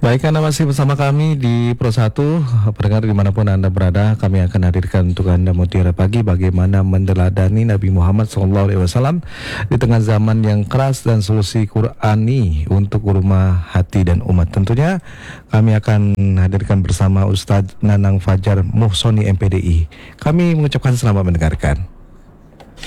Baik, Anda masih bersama kami di Pro 1. Pendengar dimanapun Anda berada, kami akan hadirkan untuk Anda mutiara pagi bagaimana mendeladani Nabi Muhammad SAW di tengah zaman yang keras dan solusi Qurani untuk rumah hati dan umat. Tentunya kami akan hadirkan bersama Ustadz Nanang Fajar Muhsoni MPDI. Kami mengucapkan selamat mendengarkan.